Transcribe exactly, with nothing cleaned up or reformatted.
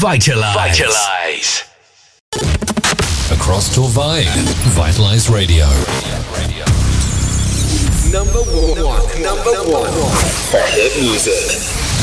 Vitalize. Vitalize. Across Torvine, Vitalize Radio. Number one. Number one. For hit music.